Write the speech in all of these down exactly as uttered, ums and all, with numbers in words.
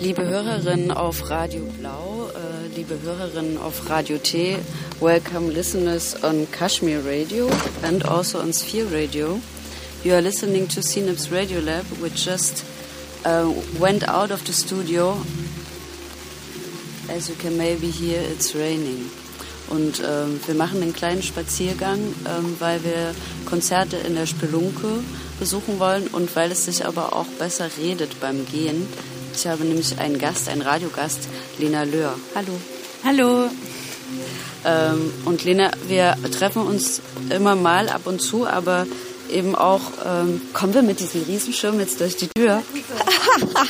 Liebe Hörerinnen auf Radio Blau, äh, liebe Hörerinnen auf Radio T, welcome listeners on Kashmir Radio and also on Sphere Radio. You are listening to C N I P S Radio Lab, which just uh, went out of the studio. As you can maybe hear, it's raining. Und ähm, wir machen einen kleinen Spaziergang, ähm, weil wir Konzerte in der Spelunke besuchen wollen und weil es sich aber auch besser redet beim Gehen. Ich habe nämlich einen Gast, einen Radiogast, Lena Löhr. Hallo. Hallo. Ähm, und Lena, wir treffen uns immer mal ab und zu, aber eben auch, ähm, kommen wir mit diesem Riesenschirm jetzt durch die Tür? ah,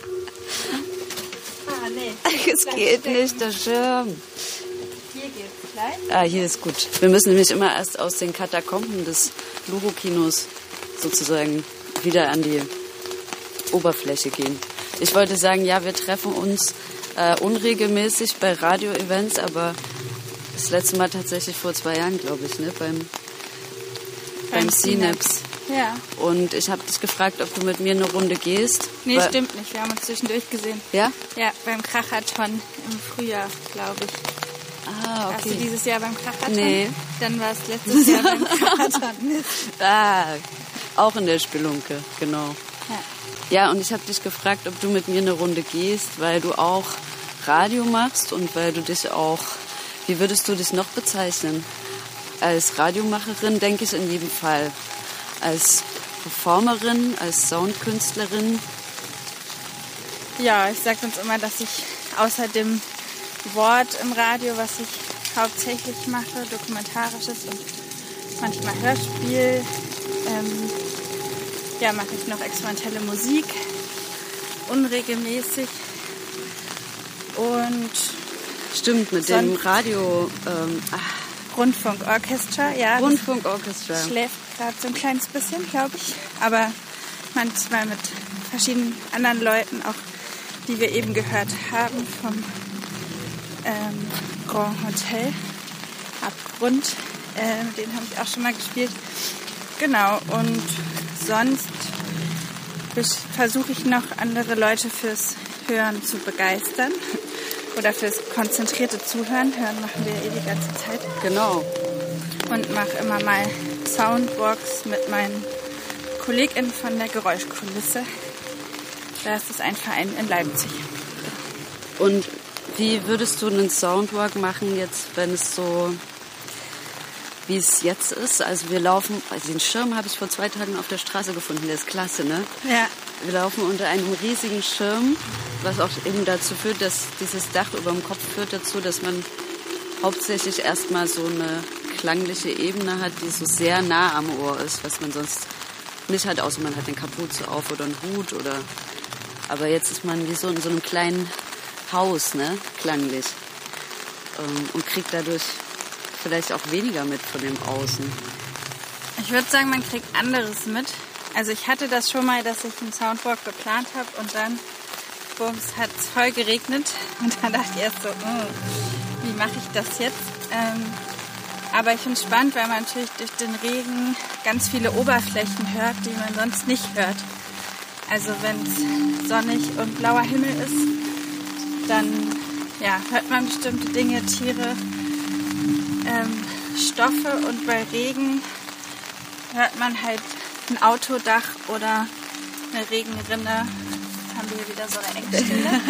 nee. Es geht nicht, der Schirm. Hier geht's klein. Ah, hier ist gut. Wir müssen nämlich immer erst aus den Katakomben des Luro-Kinos sozusagen wieder an die Oberfläche gehen. Ich wollte sagen, ja, wir treffen uns äh, unregelmäßig bei Radio-Events, aber das letzte Mal tatsächlich vor zwei Jahren, glaube ich, ne, beim, beim, beim C N I P S. Ja. Und ich habe dich gefragt, ob du mit mir eine Runde gehst. Nee, weil, stimmt nicht. Wir haben uns zwischendurch gesehen. Ja? Ja, beim Krachathon im Frühjahr, glaube ich. Ah, okay. Warst du dieses Jahr beim Krachathon? Nee. Dann war es letztes Jahr beim Krachathon. Ah, auch in der Spelunke, genau. Ja. Ja, und ich habe dich gefragt, ob du mit mir eine Runde gehst, weil du auch Radio machst und weil du dich auch, wie würdest du dich noch bezeichnen? Als Radiomacherin, denke ich in jedem Fall. Als Performerin, als Soundkünstlerin. Ja, ich sage uns immer, dass ich außer dem Wort im Radio, was ich hauptsächlich mache, dokumentarisches und manchmal Hörspiel, ähm, ja, mache ich noch experimentelle Musik, unregelmäßig und stimmt, mit dem Radio ähm, Rundfunkorchester, ja. Rundfunkorchester. Schläft gerade so ein kleines bisschen, glaube ich, aber manchmal mit verschiedenen anderen Leuten, auch die wir eben gehört haben vom ähm, Grand Hotel Abgrund, äh, mit denen habe ich auch schon mal gespielt. Genau, und sonst versuche ich noch andere Leute fürs Hören zu begeistern oder fürs konzentrierte Zuhören. Hören machen wir ja eh die ganze Zeit. Genau. Und mache immer mal Soundwalks mit meinen KollegInnen von der Geräuschkulisse. Das ist ein Verein in Leipzig. Und wie würdest du einen Soundwalk machen jetzt, wenn es so, wie es jetzt ist? Also wir laufen, also den Schirm habe ich vor zwei Tagen auf der Straße gefunden, der ist klasse, ne? Ja. Wir laufen unter einem riesigen Schirm, was auch eben dazu führt, dass dieses Dach über dem Kopf führt dazu, dass man hauptsächlich erstmal so eine klangliche Ebene hat, die so sehr nah am Ohr ist, was man sonst nicht hat, außer man hat eine Kapuze auf oder einen Hut oder, aber jetzt ist man wie so in so einem kleinen Haus, ne, klanglich, ähm, und kriegt dadurch vielleicht auch weniger mit von dem Außen. Ich würde sagen, man kriegt anderes mit. Also ich hatte das schon mal, dass ich einen Soundwalk geplant habe und dann, bums, hat es voll geregnet und dann dachte ich erst so, oh, wie mache ich das jetzt? Ähm, aber ich finde es spannend, weil man natürlich durch den Regen ganz viele Oberflächen hört, die man sonst nicht hört. Also wenn es sonnig und blauer Himmel ist, dann ja, hört man bestimmte Dinge, Tiere, ähm, Stoffe, und bei Regen hört man halt ein Autodach oder eine Regenrinne. Jetzt haben wir hier wieder so eine Engstelle.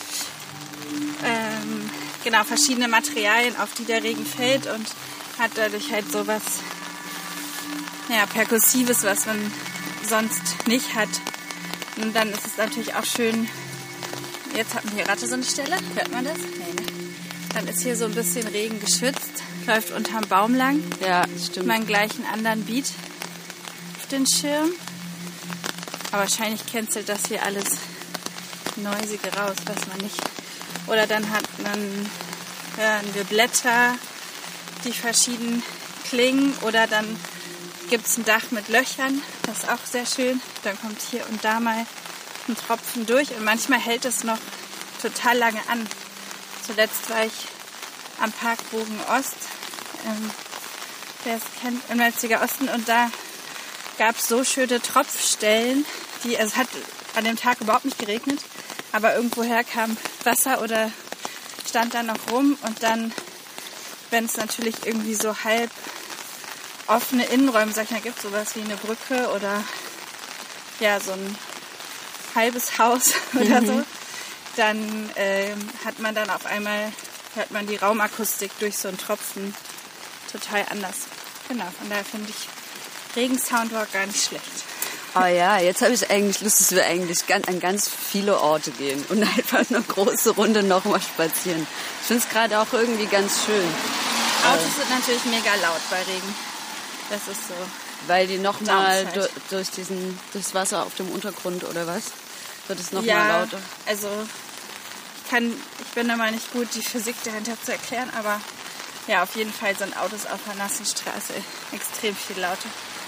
ähm, genau, verschiedene Materialien, auf die der Regen fällt, und hat dadurch halt so was, ja, Perkussives, was man sonst nicht hat. Und dann ist es natürlich auch schön, jetzt hatten wir hier gerade so eine Stelle, hört man das? Nee, ne? Dann ist hier so ein bisschen Regen geschützt, läuft unterm Baum lang. Ja, stimmt. Man gleich einen anderen Beat auf den Schirm. Aber wahrscheinlich cancelt das hier alles Neusige raus, weiß man nicht. Oder dann hat man, hören wir Blätter, die verschieden klingen. Oder dann gibt es ein Dach mit Löchern, das ist auch sehr schön. Dann kommt hier und da mal ein Tropfen durch. Und manchmal hält es noch total lange an. Zuletzt war ich am Parkbogen Ost, ähm, wer es kennt, im Leipziger Osten, und da gab es so schöne Tropfstellen, die, also es hat an dem Tag überhaupt nicht geregnet, aber irgendwoher kam Wasser oder stand da noch rum. Und dann, wenn es natürlich irgendwie so halb offene Innenräume, sag ich mal, gibt, sowas wie eine Brücke oder ja, so ein halbes Haus oder mhm. so, dann äh, hat man dann auf einmal, hört man die Raumakustik durch so einen Tropfen total anders. Genau, von daher finde ich Regen-Soundwalk gar nicht schlecht. Oh ja, jetzt habe ich eigentlich Lust, dass wir eigentlich an ganz viele Orte gehen und einfach eine große Runde nochmal spazieren. Ich finde es gerade auch irgendwie ganz schön. Autos äh, sind natürlich mega laut bei Regen. Das ist so. Weil die nochmal du, durch diesen, durchs Wasser auf dem Untergrund oder was? Wird es nochmal ja, lauter? Also ich, kann, ich bin immer nicht gut, die Physik dahinter zu erklären, aber ja, auf jeden Fall sind Autos auf einer nassen Straße extrem viel lauter.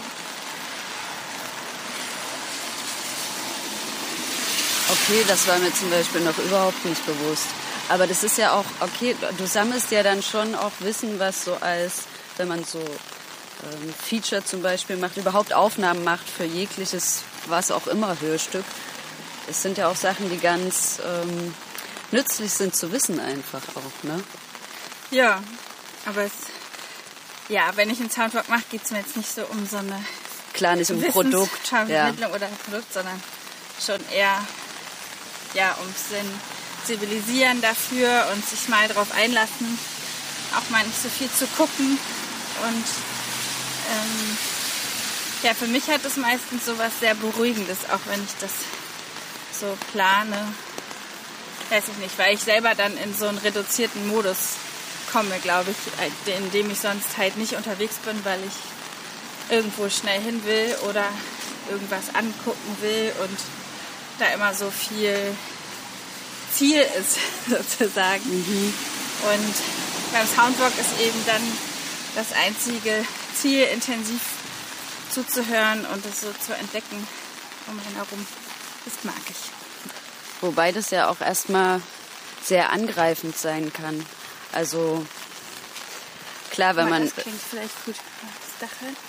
Okay, das war mir zum Beispiel noch überhaupt nicht bewusst. Aber das ist ja auch, okay, du sammelst ja dann schon auch Wissen, was so als, wenn man so ähm, Feature zum Beispiel macht, überhaupt Aufnahmen macht für jegliches, was auch immer, Hörstück. Es sind ja auch Sachen, die ganz ähm, nützlich sind zu wissen einfach auch, ne? Ja, aber es, ja, wenn ich einen Soundwalk mache, geht es mir jetzt nicht so um so eine klar, nicht um Produkt, ja. oder ein Produkt, sondern schon eher ja, ums Sensibilisieren dafür und sich mal drauf einlassen, auch mal nicht so viel zu gucken. Und ähm, ja, für mich hat es meistens so was sehr Beruhigendes, auch wenn ich das so plane. Weiß ich nicht, weil ich selber dann in so einen reduzierten Modus komme, glaube ich, in dem ich sonst halt nicht unterwegs bin, weil ich irgendwo schnell hin will oder irgendwas angucken will und da immer so viel Ziel ist, sozusagen. Mhm. Und beim Soundwalk ist eben dann das einzige Ziel, intensiv zuzuhören und es so zu entdecken um einen herum. Das mag ich. Wobei das ja auch erstmal sehr angreifend sein kann. Also klar, wenn man... Das klingt vielleicht gut. Das Dach halt.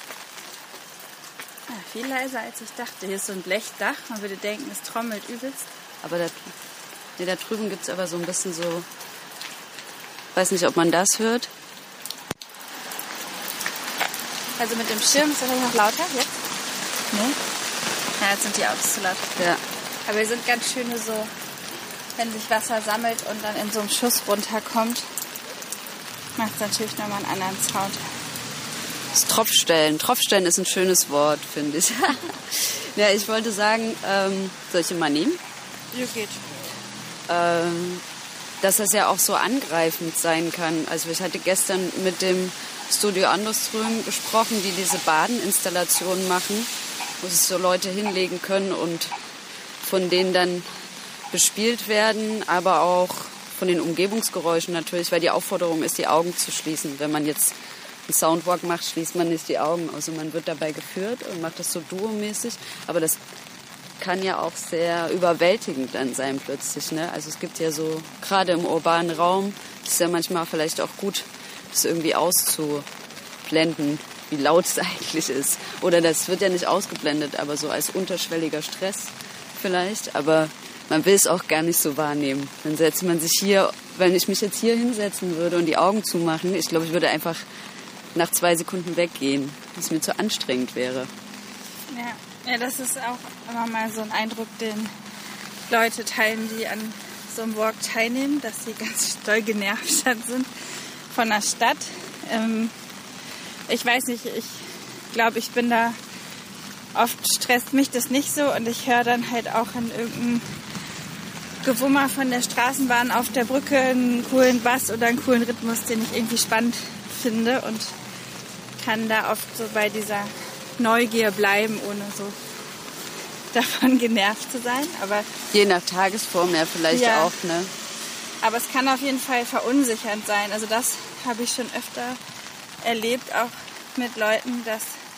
Ja, viel leiser als ich dachte. Hier ist so ein Blechdach. Man würde denken, es trommelt übelst. Aber da, nee, da drüben gibt es aber so ein bisschen so... Weiß nicht, ob man das hört. Also mit dem Schirm ist das noch lauter jetzt? Nee? Ja, jetzt sind die Autos zu laut. Ja. Aber hier sind ganz schöne so, wenn sich Wasser sammelt und dann in so einem Schuss runterkommt, macht es natürlich nochmal einen anderen Sound. Das Tropfstellen. Tropfstellen ist ein schönes Wort, finde ich. Ja, ich wollte sagen, ähm, soll ich ihn mal nehmen? Ja, geht. Ähm, dass das ja auch so angreifend sein kann. Also ich hatte gestern mit dem Studio Anderström gesprochen, die diese Badeninstallationen machen, wo sich so Leute hinlegen können und von denen dann bespielt werden, aber auch von den Umgebungsgeräuschen natürlich, weil die Aufforderung ist, die Augen zu schließen. Wenn man jetzt einen Soundwalk macht, schließt man nicht die Augen. Also man wird dabei geführt und macht das so duomäßig, aber das kann ja auch sehr überwältigend dann sein plötzlich, ne? Also es gibt ja so, gerade im urbanen Raum, ist ja manchmal vielleicht auch gut, das irgendwie auszublenden, wie laut es eigentlich ist. Oder das wird ja nicht ausgeblendet, aber so als unterschwelliger Stress vielleicht. Aber man will es auch gar nicht so wahrnehmen. Dann setzt man sich hier, wenn ich mich jetzt hier hinsetzen würde und die Augen zumachen, ich glaube, ich würde einfach nach zwei Sekunden weggehen, dass es mir zu anstrengend wäre. Ja, ja, das ist auch immer mal so ein Eindruck, den Leute teilen, die an so einem Walk teilnehmen, dass sie ganz doll genervt sind von der Stadt. Ähm, ich weiß nicht, ich glaube, ich bin da, oft stresst mich das nicht so und ich höre dann halt auch in irgendeinem Gewummer von der Straßenbahn auf der Brücke einen coolen Bass oder einen coolen Rhythmus, den ich irgendwie spannend finde und kann da oft so bei dieser Neugier bleiben, ohne so davon genervt zu sein. Aber je nach Tagesform ja vielleicht ja auch, ne? Aber es kann auf jeden Fall verunsichernd sein. Also das habe ich schon öfter erlebt, auch mit Leuten, dass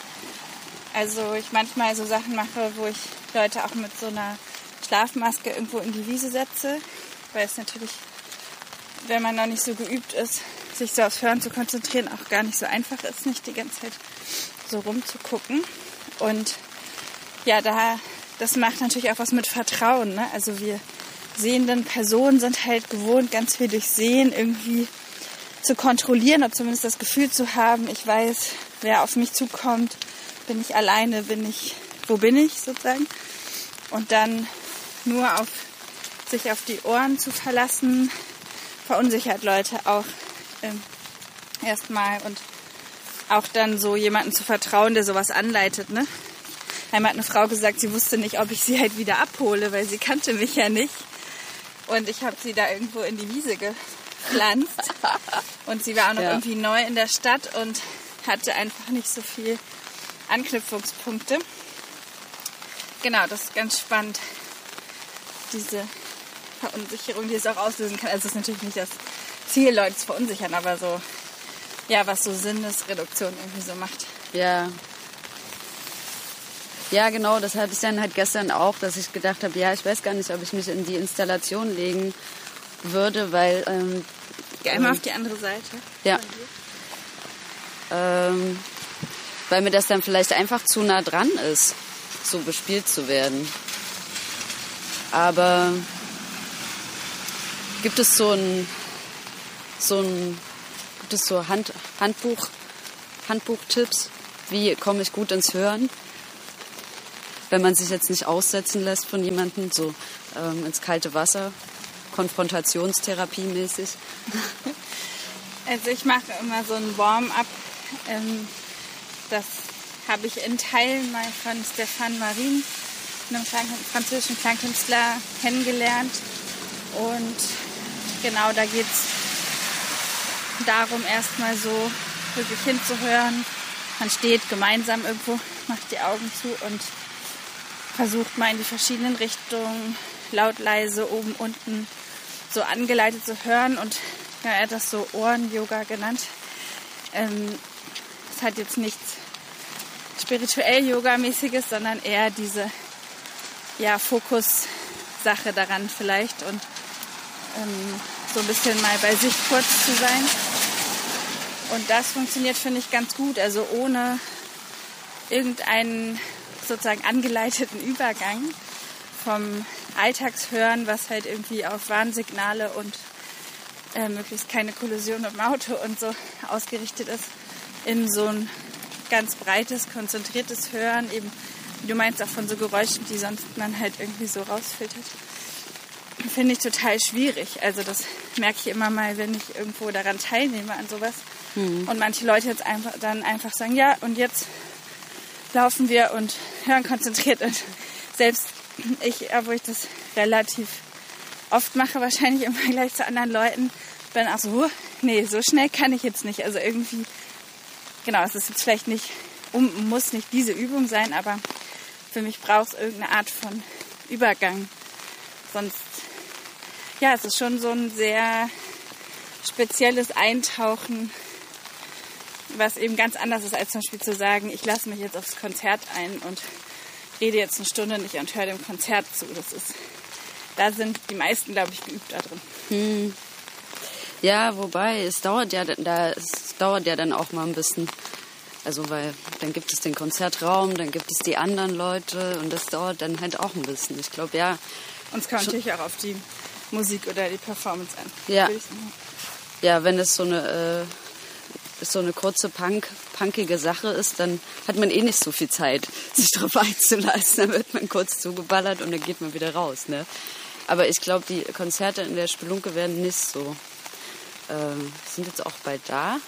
also ich manchmal so Sachen mache, wo ich Leute auch mit so einer Schlafmaske irgendwo in die Wiese setze, weil es natürlich, wenn man noch nicht so geübt ist, sich so aufs Hören zu konzentrieren, auch gar nicht so einfach ist, nicht die ganze Zeit so rumzugucken. Und ja, da das macht natürlich auch was mit Vertrauen, ne? Also wir sehenden Personen sind halt gewohnt, ganz viel durch Sehen irgendwie zu kontrollieren oder zumindest das Gefühl zu haben, ich weiß, wer auf mich zukommt, bin ich alleine, bin ich, wo bin ich sozusagen. Und dann nur auf sich auf die Ohren zu verlassen, verunsichert Leute auch ähm, erstmal und auch dann so jemanden zu vertrauen, der sowas anleitet, ne? Einmal hat eine Frau gesagt, sie wusste nicht, ob ich sie halt wieder abhole, weil sie kannte mich ja nicht. Und ich habe sie da irgendwo in die Wiese gepflanzt. Und sie war auch noch ja. irgendwie neu in der Stadt und hatte einfach nicht so viel Anknüpfungspunkte. Genau, das ist ganz spannend, diese Verunsicherung, die es auch auslösen kann. Also es ist natürlich nicht das Ziel, Leute zu verunsichern, aber so, ja, was so Sinnesreduktion irgendwie so macht. Ja. Ja, genau, das hatte ich dann halt gestern auch, dass ich gedacht habe, ja, ich weiß gar nicht, ob ich mich in die Installation legen würde, weil... Ähm, Geh einmal ähm, auf die andere Seite. Ja. Ähm, weil mir das dann vielleicht einfach zu nah dran ist, so bespielt zu werden. Aber gibt es so ein, so ein, gibt es so Hand, Handbuch, Handbuchtipps, wie komme ich gut ins Hören? Wenn man sich jetzt nicht aussetzen lässt von jemandem, so ähm, ins kalte Wasser, Konfrontationstherapie mäßig. Also ich mache immer so ein Warm-up. Ähm, das habe ich in Teilen mal von Stéphane Marine, einem französischen Klangkünstler, kennengelernt. Und genau, da geht es darum, erstmal so wirklich hinzuhören. Man steht gemeinsam irgendwo, macht die Augen zu und versucht mal in die verschiedenen Richtungen, laut, leise, oben, unten, so angeleitet zu hören. Und ja, er hat das so Ohren-Yoga genannt. Ähm, es hat jetzt nichts spirituell-Yoga-mäßiges, sondern eher diese ja, Fokus-Sache daran vielleicht und ähm, so ein bisschen mal bei sich kurz zu sein. Und das funktioniert, finde ich, ganz gut. Also ohne irgendeinen sozusagen angeleiteten Übergang vom Alltagshören, was halt irgendwie auf Warnsignale und äh, möglichst keine Kollision mit dem Auto und so ausgerichtet ist, in so ein ganz breites, konzentriertes Hören, eben, wie du meinst, auch von so Geräuschen, die sonst man halt irgendwie so rausfiltert, finde ich total schwierig. Also das merke ich immer mal, wenn ich irgendwo daran teilnehme an sowas. Mhm. Und manche Leute jetzt einfach dann einfach sagen, ja, und jetzt laufen wir und hören konzentriert. Und selbst ich, obwohl ich das relativ oft mache, wahrscheinlich im Vergleich zu anderen Leuten, bin auch so, nee, so schnell kann ich jetzt nicht. Also irgendwie, genau, es ist jetzt vielleicht nicht, um, muss nicht diese Übung sein, aber für mich braucht es irgendeine Art von Übergang. Sonst, ja, es ist schon so ein sehr spezielles Eintauchen, was eben ganz anders ist, als zum Beispiel zu sagen, ich lasse mich jetzt aufs Konzert ein und rede jetzt eine Stunde nicht und höre dem Konzert zu. Das ist, da sind die meisten, glaube ich, geübt da drin. Hm. Ja, wobei, es dauert ja, da, es dauert ja dann auch mal ein bisschen. Also, weil dann gibt es den Konzertraum, dann gibt es die anderen Leute und das dauert dann halt auch ein bisschen. Ich glaube, ja. Und es kommt schon natürlich auch auf die Musik oder die Performance an. Ja, ja, wenn es so eine, äh, so eine kurze, Punk, punkige Sache ist, dann hat man eh nicht so viel Zeit, sich darauf einzulassen. Dann wird man kurz zugeballert und dann geht man wieder raus. Ne? Aber ich glaube, die Konzerte in der Spelunke werden nicht so. Ähm, sind jetzt auch bald da.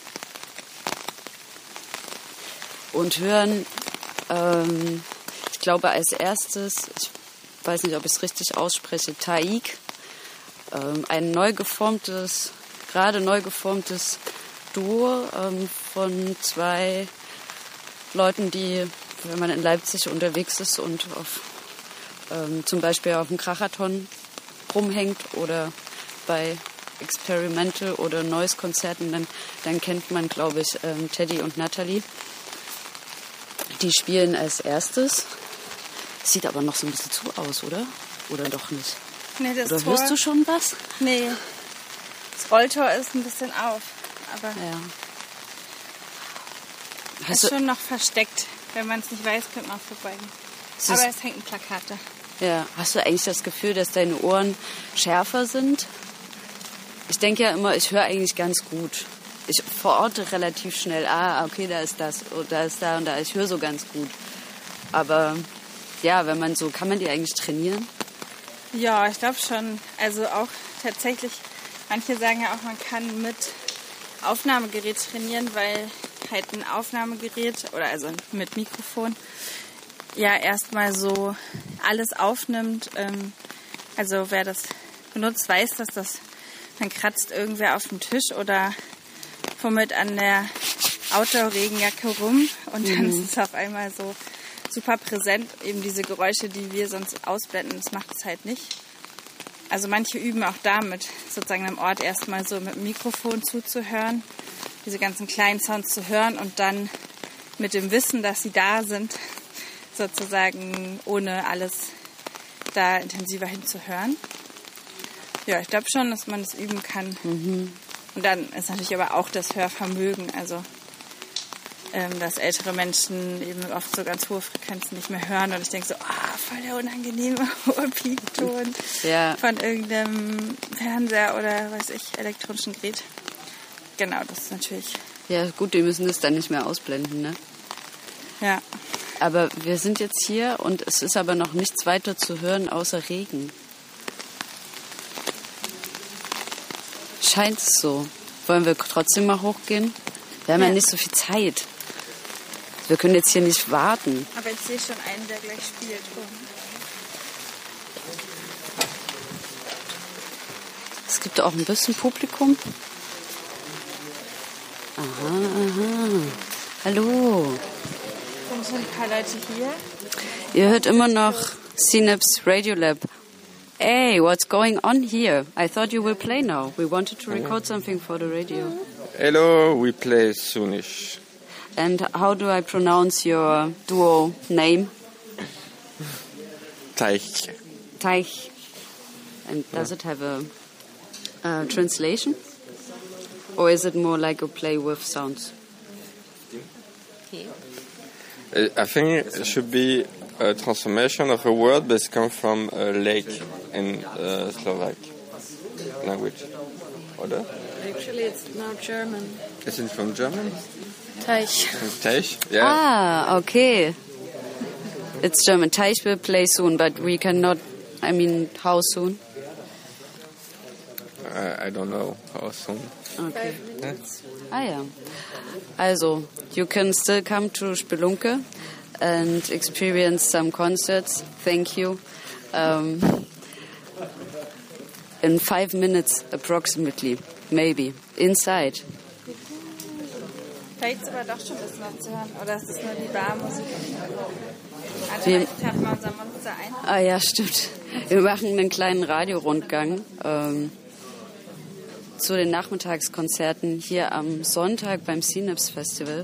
Und hören, ähm, ich glaube als erstes, ich weiß nicht, ob ich es richtig ausspreche, Taik, ähm, ein neu geformtes, gerade neu geformtes Duo ähm, von zwei Leuten, die, wenn man in Leipzig unterwegs ist und auf, ähm, zum Beispiel auf dem Krachathon rumhängt oder bei Experimental oder Noise-Konzerten, dann, dann kennt man, glaube ich, ähm, Teddy und Natalie. Die spielen als erstes. Sieht aber noch so ein bisschen zu aus, oder? Oder doch nicht? Nee, das oder Tor, hörst du schon was? Nee. Das Rolltor ist ein bisschen auf. Aber ja. ist schon noch versteckt. Wenn man es nicht weiß, könnte man vorbeigehen. Aber es hängt ein Plakat da. Ja, hast du eigentlich das Gefühl, dass deine Ohren schärfer sind? Ich denke ja immer, ich höre eigentlich ganz gut. Ich verorte relativ schnell, ah, okay, da ist das, und da ist da und da. Ich höre so ganz gut. Aber ja, wenn man so, kann man die eigentlich trainieren? Ja, ich glaube schon. Also auch tatsächlich, manche sagen ja auch, man kann mit Aufnahmegerät trainieren, weil halt ein Aufnahmegerät oder also mit Mikrofon ja erstmal so alles aufnimmt. Ähm, also wer das benutzt, weiß, dass das, dann kratzt irgendwer auf dem Tisch oder fummelt an der Outdoor-Regenjacke rum und dann mhm. ist es auf einmal so super präsent, eben diese Geräusche, die wir sonst ausblenden, das macht es halt nicht. Also manche üben auch damit, sozusagen am Ort erstmal so mit dem Mikrofon zuzuhören, diese ganzen kleinen Sounds zu hören und dann mit dem Wissen, dass sie da sind, sozusagen ohne alles da intensiver hinzuhören. Ja, ich glaube schon, dass man das üben kann. Mhm. Und dann ist natürlich aber auch das Hörvermögen, also ähm, dass ältere Menschen eben oft so ganz hohe Frequenzen nicht mehr hören. Und ich denke so, ah, voll der unangenehme hohe Piepton ja. von irgendeinem Fernseher oder, weiß ich, elektronischen Gerät. Genau, das ist natürlich... Ja, gut, die müssen das dann nicht mehr ausblenden, ne? Ja. Aber wir sind jetzt hier und es ist aber noch nichts weiter zu hören außer Regen. Scheint es so. Wollen wir trotzdem mal hochgehen? Wir haben ja, ja nicht so viel Zeit. Wir können jetzt hier nicht warten. Aber ich sehe schon einen, der gleich spielt. Es gibt auch ein bisschen Publikum. Aha, aha. Hallo. Sind schon ein paar Leute hier? Ihr hört immer noch Synapse Radiolab. Hey, what's going on here? I thought you will play now. We wanted to record something for the radio. Hello, we play soonish. And how do I pronounce your duo name? Teich. Teich. And does it have a, a translation? Or is it more like a play with sounds? I think it should be a transformation of a word, but it comes from a lake in uh, Slovak language. Oder? Actually, it's now German. Is it from German? Teich. Teich? Yeah. Ah, okay. It's German. Teich will play soon, but we cannot. I mean, how soon? Uh, I don't know how soon. Okay. Ah ja. Also, you can still come to Spelunke and experience some concerts. Thank you. Um, in five minutes approximately, maybe, inside. Vielleicht ist aber doch schon das noch zu hören. Oder ist das nur die Barmusik? Also Wir, vielleicht tappen wir unser Monster ein. Ah ja, stimmt. Wir machen einen kleinen Radiorundgang ähm, zu den Nachmittagskonzerten hier am Sonntag beim Synapse Festival.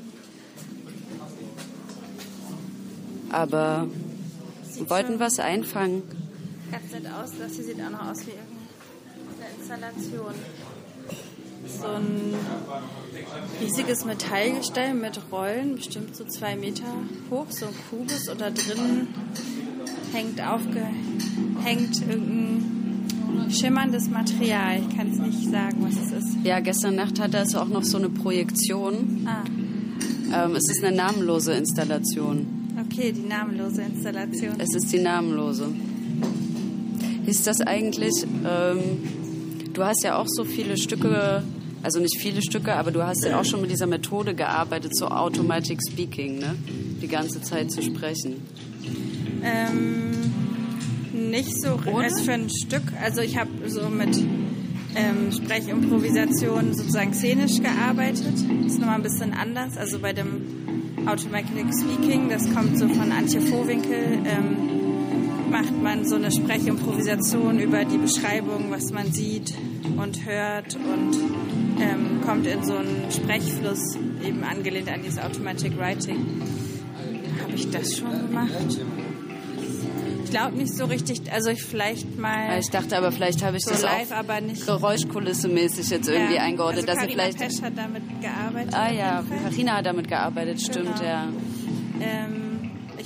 Aber wir wollten was einfangen. Ganz nett aus. Das hier sieht auch noch aus wie irgendeine Installation. So ein riesiges Metallgestell mit Rollen, bestimmt so zwei Meter hoch, so ein Kubus, und da drin hängt aufgehängt irgendein schimmerndes Material. Ich kann es nicht sagen, was es ist. Ja, gestern Nacht hatte es auch noch so eine Projektion. Ah. Ähm, es ist eine namenlose Installation. Okay, die namenlose Installation. Es ist die namenlose. Ist das eigentlich... Ähm, du hast ja auch so viele Stücke, also nicht viele Stücke, aber du hast ja auch schon mit dieser Methode gearbeitet, so Automatic Speaking, ne? Die ganze Zeit zu sprechen. Ähm, nicht so als für ein Stück. Also ich habe so mit ähm, Sprechimprovisation sozusagen szenisch gearbeitet. Das ist nochmal ein bisschen anders. Also bei dem Automatic Speaking, das kommt so von Antje Vohwinkel, ähm, macht man so eine Sprechimprovisation über die Beschreibung, was man sieht und hört, und ähm, kommt in so einen Sprechfluss, eben angelehnt an dieses Automatic Writing. Habe ich das schon gemacht? Ich glaube nicht so richtig, also ich vielleicht mal... Ich dachte aber, vielleicht habe ich so das live, auch aber nicht Geräuschkulisse-mäßig jetzt irgendwie ja, eingeordnet. Also dass Carina vielleicht Pesch hat damit gearbeitet. Ah ja, Carina hat damit gearbeitet, stimmt, genau. ja. Ähm, ich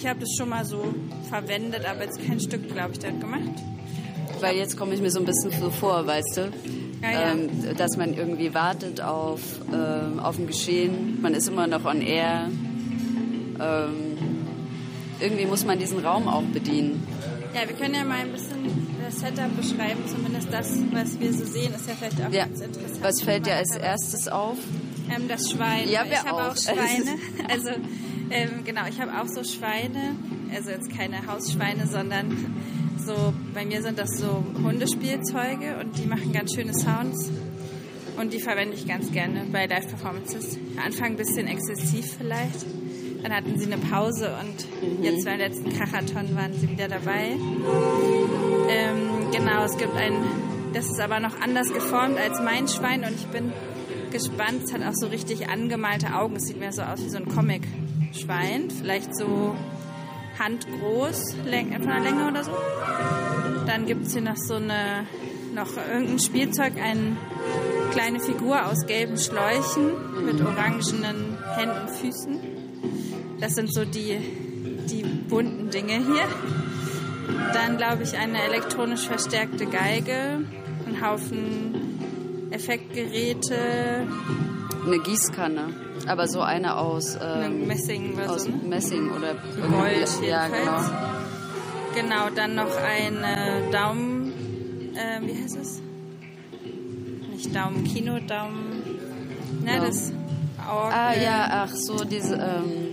ich habe das schon mal so verwendet, aber jetzt kein Stück, glaube ich, dort gemacht. Weil jetzt komme ich mir so ein bisschen so vor, weißt du, ja, ja. Ähm, dass man irgendwie wartet auf, ähm, auf ein Geschehen. Man ist immer noch on air. Ähm, irgendwie muss man diesen Raum auch bedienen. Ja, wir können ja mal ein bisschen das Setup beschreiben. Zumindest das, was wir so sehen, ist ja vielleicht auch ja. ganz interessant. Was fällt dir als erstes auf? Ähm, das Schwein. Ja, ich habe auch. auch Schweine. Also ähm, genau, ich habe auch so Schweine. Also jetzt keine Hausschweine, sondern so, bei mir sind das so Hundespielzeuge und die machen ganz schöne Sounds. Und die verwende ich ganz gerne bei Live-Performances. Am Anfang ein bisschen exzessiv vielleicht. Dann hatten sie eine Pause und mhm. jetzt beim letzten Krachathon waren sie wieder dabei. Ähm, genau, es gibt ein, das ist aber noch anders geformt als mein Schwein und ich bin gespannt. Es hat auch so richtig angemalte Augen. Es sieht mehr so aus wie so ein Comic-Schwein. Vielleicht so handgroß von der Länge oder so. Dann gibt es hier noch so eine, noch irgendein Spielzeug, eine kleine Figur aus gelben Schläuchen mit orangenen Händen und Füßen. Das sind so die, die bunten Dinge hier. Dann, glaube ich, eine elektronisch verstärkte Geige, ein Haufen Effektgeräte. Eine Gießkanne, aber so eine aus, ähm, eine Messing oder aus so, ne? Messing oder Gold jedenfalls. Ja, genau. Genau, dann noch eine Daumen, äh, wie heißt es? Nicht Daumenkino, Daumen, ne, ja. das Auge. Ah ja, ach so, diese, ähm,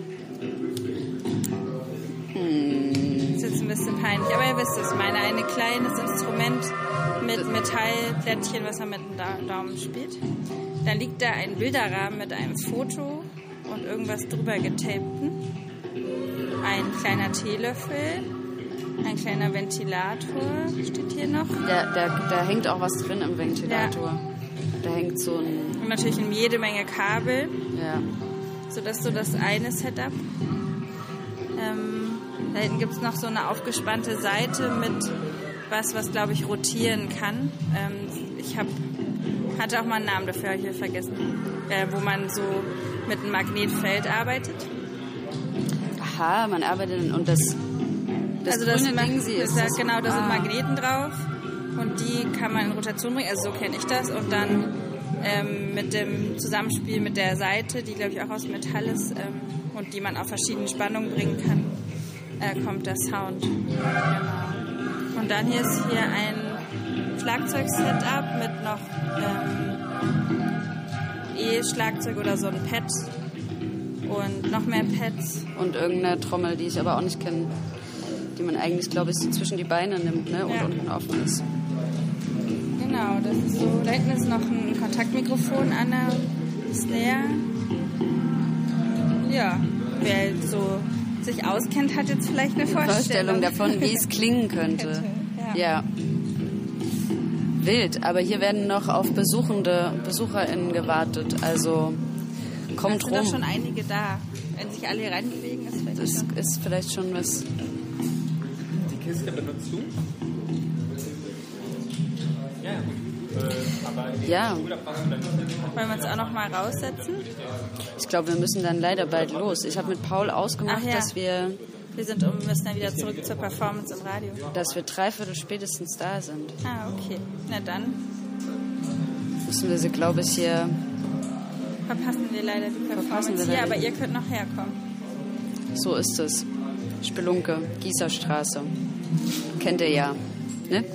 hm. Das ist jetzt ein bisschen peinlich, aber ihr wisst es, meine, ein kleines Instrument mit Metallplättchen, was man mit dem Daumen spielt. Dann liegt da ein Bilderrahmen mit einem Foto und irgendwas drüber getapten. Ein kleiner Teelöffel, ein kleiner Ventilator steht hier noch. Da, da, da hängt auch was drin im Ventilator. Ja. Da hängt so ein... Und natürlich jede Menge Kabel. Ja. So, das ist so das eine Setup. Ähm, da hinten gibt es noch so eine aufgespannte Seite mit was, was glaube ich rotieren kann. Ähm, ich habe hatte auch mal einen Namen dafür, habe ich wieder vergessen. Äh, wo man so mit einem Magnetfeld arbeitet. Aha, man arbeitet und das, das also das grüne Ding, Ding, sie ist das, das, genau, da ah. sind Magneten drauf und die kann man in Rotation bringen, also so kenne ich das. Und dann ähm, mit dem Zusammenspiel mit der Seite, die glaube ich auch aus Metall ist ähm, und die man auf verschiedene Spannungen bringen kann, äh, kommt der Sound. Genau. Und dann hier ist hier ein Schlagzeug-Setup mit noch ähm, E-Schlagzeug oder so ein Pad und noch mehr Pads. Und irgendeine Trommel, die ich aber auch nicht kenne, die man eigentlich, glaube ich, so zwischen die Beine nimmt, ne? Und ja. unten offen ist. Genau, das ist so. Da hinten ist noch ein Kontaktmikrofon an der Snare. Ja, wer so sich auskennt, hat jetzt vielleicht eine Vorstellung, Vorstellung davon, wie es klingen könnte. Ja. ja. Wild, aber hier werden noch auf Besuchende, BesucherInnen gewartet, also kommt rum. Es sind doch schon einige da. Wenn sich alle hier reinbewegen, ist vielleicht das schon... ist vielleicht schon was. Die Kiste benutzt du? Ja, äh, aber ja. Wollen wir uns auch noch mal raussetzen? Ich glaube, wir müssen dann leider bald los. Ich habe mit Paul ausgemacht, Ach ja. dass wir... Wir sind um, müssen dann wieder zurück zur Performance im Radio. Dass wir dreiviertel spätestens da sind. Ah, okay. Na dann. Müssen wir sie, glaube ich, hier... Verpassen wir leider die Performance wir hier, leider aber die. ihr könnt noch herkommen. So ist es. Spelunke, Gießerstraße. Kennt ihr ja, ne?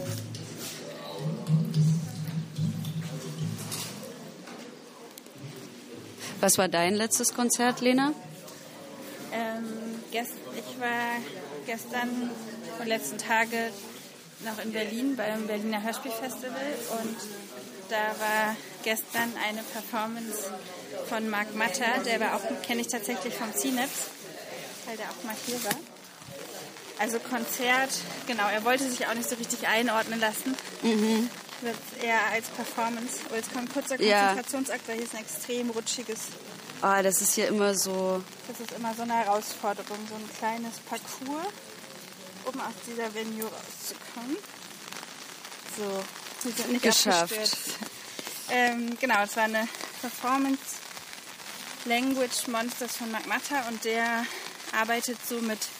Was war dein letztes Konzert, Lena? Ähm, gest, ich war gestern und letzten Tage noch in Berlin beim Berliner Hörspielfestival und da war gestern eine Performance von Marc Matter, der war auch, kenne ich tatsächlich vom C-Netz, weil der auch mal hier war. Also Konzert, genau, er wollte sich auch nicht so richtig einordnen lassen. Mhm. Wird eher als Performance. Oh, jetzt kommt ein kurzer Ja. Konzentrationsakt, weil hier ist ein extrem rutschiges. Ah, das ist hier immer so... Das ist immer so eine Herausforderung, so ein kleines Parcours, um aus dieser Venue rauszukommen. So, wir sind nicht Geschafft. abgestürzt. Ähm, genau, es war eine Performance Language Monsters von Marc Matter und der arbeitet so mit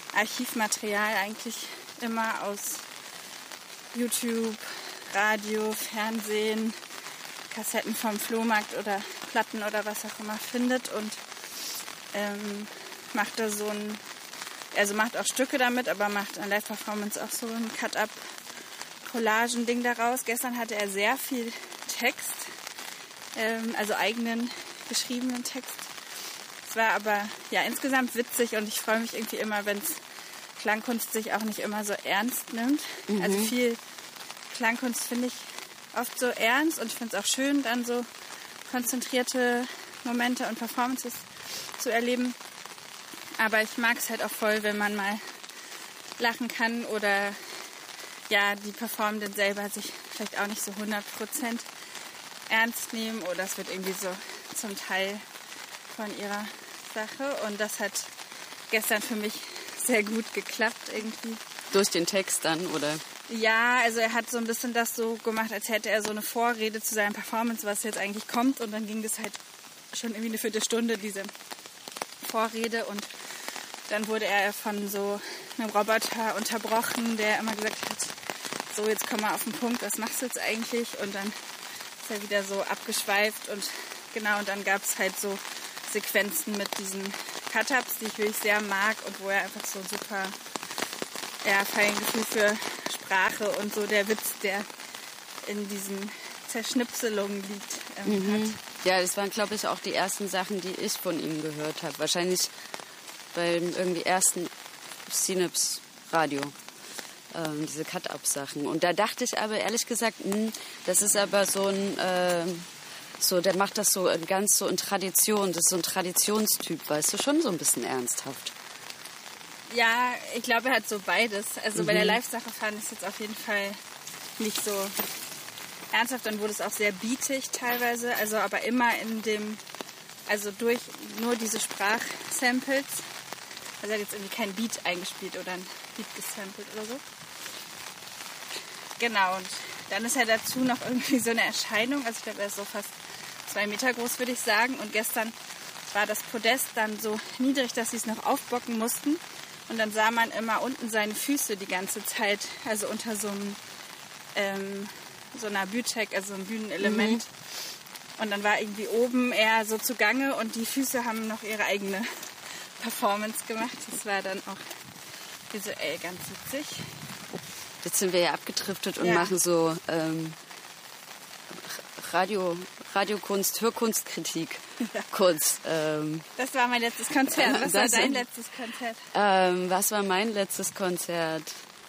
Archivmaterial eigentlich immer aus YouTube, Radio, Fernsehen, Kassetten vom Flohmarkt oder Platten oder was auch immer findet und ähm, macht da so ein, also macht auch Stücke damit, aber macht an Live-Performance auch so ein Cut-Up-Collagen-Ding daraus. Gestern hatte er sehr viel Text, ähm, also eigenen geschriebenen Text. Es war aber ja insgesamt witzig und ich freue mich irgendwie immer, wenn es Klangkunst sich auch nicht immer so ernst nimmt. Mhm. Also viel Klangkunst finde ich oft so ernst und ich finde es auch schön, dann so konzentrierte Momente und Performances zu erleben. Aber ich mag es halt auch voll, wenn man mal lachen kann oder ja, die Performenden selber sich vielleicht auch nicht so hundert Prozent ernst nehmen oder es wird irgendwie so zum Teil von ihrer Sache und das hat gestern für mich sehr gut geklappt irgendwie. Durch den Text dann, oder? Ja, also er hat so ein bisschen das so gemacht, als hätte er so eine Vorrede zu seiner Performance, was jetzt eigentlich kommt und dann ging das halt schon irgendwie eine Viertelstunde, diese Vorrede und dann wurde er von so einem Roboter unterbrochen, der immer gesagt hat, so jetzt komm mal auf den Punkt, was machst du jetzt eigentlich? Und dann ist er wieder so abgeschweift und genau, und dann gab es halt so Sequenzen mit diesen Cut-Ups, die ich wirklich sehr mag und wo er einfach so ein super ja, Feingefühl für Sprache und so der Witz, der in diesen Zerschnipselungen liegt, ähm, mhm. hat. Ja, das waren, glaube ich, auch die ersten Sachen, die ich von ihm gehört habe. Wahrscheinlich beim irgendwie ersten Synapse Radio. Ähm, diese Cut-Up-Sachen. Und da dachte ich aber ehrlich gesagt, mh, das ist aber so ein, äh, so, der macht das so ganz so in Tradition, das ist so ein Traditionstyp, weißt du, schon so ein bisschen ernsthaft. Ja, ich glaube, er hat so beides. Also mhm. bei der Live-Sache fand ich es jetzt auf jeden Fall nicht so ernsthaft, dann wurde es auch sehr beatig teilweise, also aber immer in dem, also durch nur diese Sprachsamples. Also er hat jetzt irgendwie kein Beat eingespielt oder ein Beat gesampelt oder so. Genau, und dann ist er dazu noch irgendwie so eine Erscheinung. Also ich glaube, er ist so fast zwei Meter groß, würde ich sagen. Und gestern war das Podest dann so niedrig, dass sie es noch aufbocken mussten. Und dann sah man immer unten seine Füße die ganze Zeit, also unter so einem ähm, so einer Bütek, also ein Bühnenelement. Mhm. Und dann war irgendwie oben er so zugange und die Füße haben noch ihre eigene Performance gemacht. Das war dann auch visuell ganz witzig. Jetzt sind wir ja abgedriftet und ja. machen so ähm, Radio, Radiokunst, Hörkunstkritik. Ja. Kurz. Ähm, das war mein letztes Konzert. Was war dein letztes Konzert? Ähm, was war mein letztes Konzert?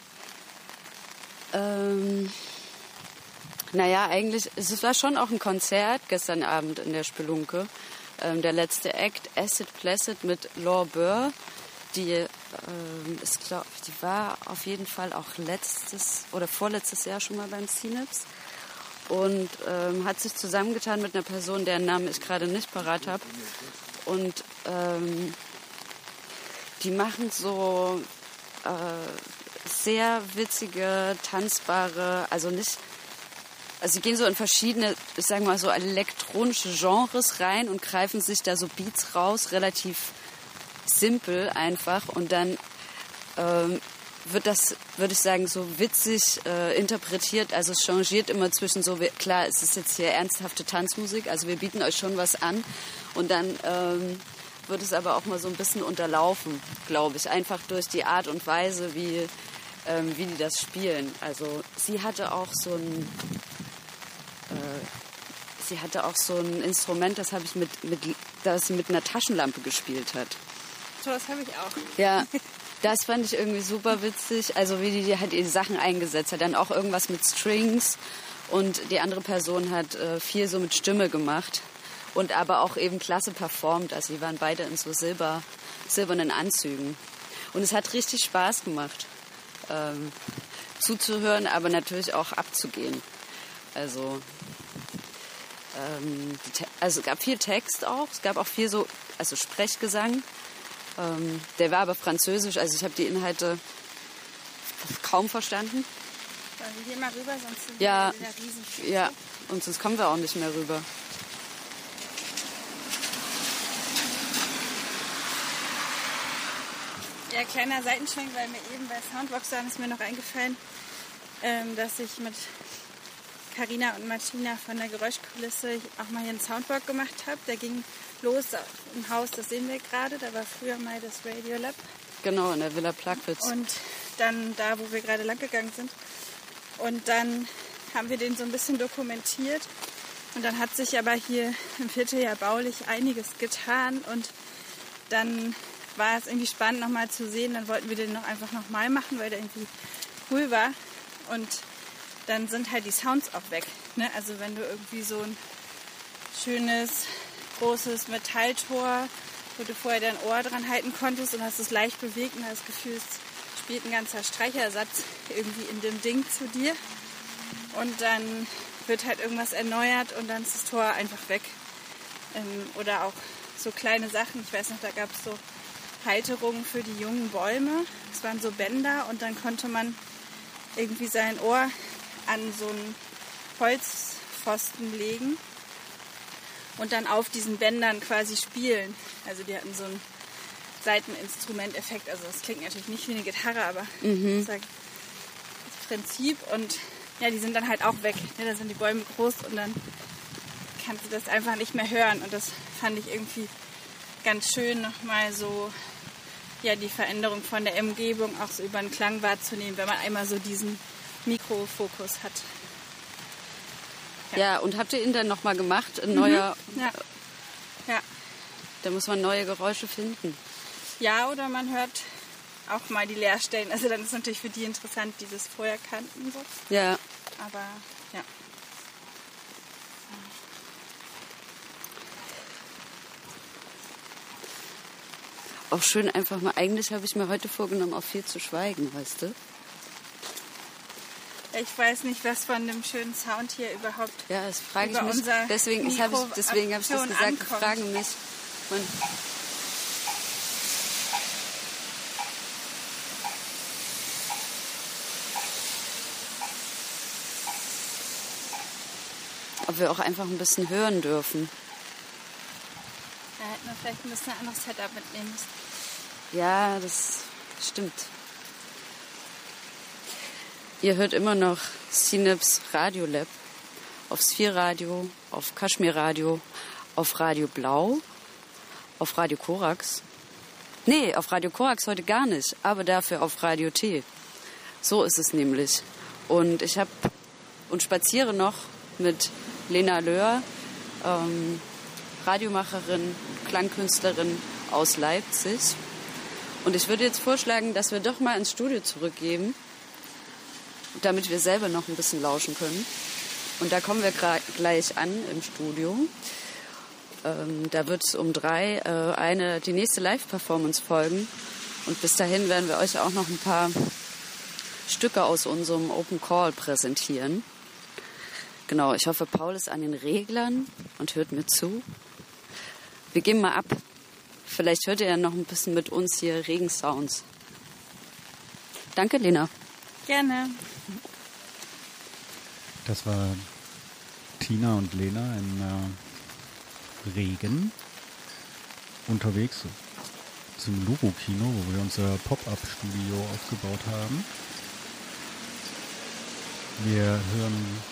Ähm, naja, eigentlich, es war schon auch ein Konzert gestern Abend in der Spelunke. Ähm, der letzte Act, Acid Placid mit Laure Burr. Die, ähm, ist, glaub, die war auf jeden Fall auch letztes oder vorletztes Jahr schon mal beim Synapse und ähm, hat sich zusammengetan mit einer Person, deren Namen ich gerade nicht parat habe. Und ähm, die machen so äh, sehr witzige, tanzbare, also nicht, also sie gehen so in verschiedene, ich sag mal so elektronische Genres rein und greifen sich da so Beats raus, relativ simpel einfach und dann ähm, wird das, würde ich sagen, so witzig äh, interpretiert. Also es changiert immer zwischen so, klar, es ist jetzt hier ernsthafte Tanzmusik, also wir bieten euch schon was an und dann ähm, wird es aber auch mal so ein bisschen unterlaufen, glaube ich, einfach durch die Art und Weise, wie, ähm, wie die das spielen. Also sie hatte auch so ein äh, sie hatte auch so ein Instrument, das habe ich mit, mit, das sie mit einer Taschenlampe gespielt hat. So, das habe ich auch. Ja, das fand ich irgendwie super witzig. Also wie die, die halt ihre Sachen eingesetzt hat. Dann auch irgendwas mit Strings. Und die andere Person hat äh, viel so mit Stimme gemacht. Und aber auch eben klasse performt. Also die waren beide in so Silber, silbernen Anzügen. Und es hat richtig Spaß gemacht, ähm, zuzuhören, aber natürlich auch abzugehen. Also, ähm, die, also es gab viel Text auch. Es gab auch viel so, also Sprechgesang. Ähm, der war aber französisch, also ich habe die Inhalte kaum verstanden. Wollen wir hier mal rüber, sonst sind ja, wir wieder riesig. Ja, und sonst kommen wir auch nicht mehr rüber. Ja, Ja, kleiner Seitenschwenk, weil mir eben bei Soundbox ist mir noch eingefallen, ähm, dass ich mit Carina und Martina von der Geräuschkulisse auch mal hier einen Soundwalk gemacht habe. Der ging los im Haus, das sehen wir gerade. Da war früher mal das Radio Lab. Genau, in der Villa Plagwitz. Und dann da, wo wir gerade lang gegangen sind. Und dann haben wir den so ein bisschen dokumentiert. Und dann hat sich aber hier im Vierteljahr baulich einiges getan. Und dann war es irgendwie spannend, nochmal zu sehen. Dann wollten wir den noch einfach nochmal machen, weil der irgendwie cool war. Und dann sind halt die Sounds auch weg. Ne? Also wenn du irgendwie so ein schönes, großes Metalltor, wo du vorher dein Ohr dran halten konntest und hast es leicht bewegt und hast das Gefühl, es spielt ein ganzer Streichersatz irgendwie in dem Ding zu dir. Und dann wird halt irgendwas erneuert und dann ist das Tor einfach weg. Ähm, oder auch so kleine Sachen. Ich weiß noch, da gab es so Halterungen für die jungen Bäume. Es waren so Bänder und dann konnte man irgendwie sein Ohr an so einen Holzpfosten legen und dann auf diesen Bändern quasi spielen. Also die hatten so einen Saiteninstrumenteffekt. Also das klingt natürlich nicht wie eine Gitarre, aber Mhm. das ist halt das Prinzip. Und ja, die sind dann halt auch weg. Ja, da sind die Bäume groß und dann kannst du das einfach nicht mehr hören. Und das fand ich irgendwie ganz schön, nochmal so ja, die Veränderung von der Umgebung auch so über den Klang wahrzunehmen, wenn man einmal so diesen Mikrofokus hat. Ja, und habt ihr ihn dann nochmal gemacht? Ein neuer, Ja. Ja. da muss man neue Geräusche finden. Ja, oder man hört auch mal die Leerstellen. Also dann ist natürlich für die interessant, die das vorher kannten. So. Ja. Aber ja. Auch schön einfach mal, eigentlich habe ich mir heute vorgenommen, auch viel zu schweigen, weißt du? Ich weiß nicht, was von dem schönen Sound hier überhaupt Ja, das frage ich über mich. unser Deswegen ich habe ich, deswegen hab ich das Mikro gesagt, ich ankommt. frage mich. Man, ob wir auch einfach ein bisschen hören dürfen. Da hätten wir vielleicht ein bisschen ein anderes Setup mitnehmen müssen. Ja, das stimmt. Ihr hört immer noch Synapse Radio Lab auf Sphere Radio, auf Kashmir Radio, auf Radio Blau, auf Radio Korax. Nee, auf Radio Korax heute gar nicht, aber dafür auf Radio T. So ist es nämlich. Und ich habe und spaziere noch mit Lena Löhr, ähm, Radiomacherin, Klangkünstlerin aus Leipzig. Und ich würde jetzt vorschlagen, dass wir doch mal ins Studio zurückgehen, damit wir selber noch ein bisschen lauschen können. Und da kommen wir gra- gleich an im Studio. Ähm, da wird es um drei äh, eine, die nächste Live-Performance folgen. Und bis dahin werden wir euch auch noch ein paar Stücke aus unserem Open Call präsentieren. Genau, ich hoffe, Paul ist an den Reglern und hört mir zu. Wir gehen mal ab. Vielleicht hört ihr ja noch ein bisschen mit uns hier Regensounds. Danke, Lena. Gerne. Das war Tina und Lena im äh, Regen unterwegs zum Lugo-Kino, wo wir unser Pop-Up-Studio aufgebaut haben. Wir hören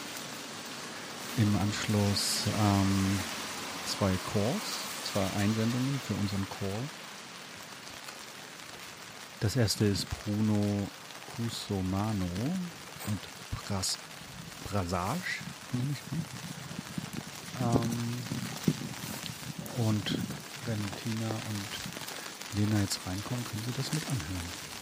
im Anschluss ähm, zwei Calls, zwei Einsendungen für unseren Call. Das erste ist Bruno Cusomano und Bras Brasage, nehme ich an. Ähm, und wenn Tina und Lena jetzt reinkommen, können sie das mit anhören.